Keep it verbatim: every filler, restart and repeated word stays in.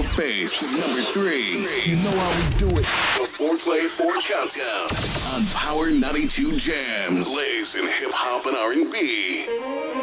face to number three. You know how we do it. The four play four countdown on Power ninety-two Jams. Lays in hip hop and R and B.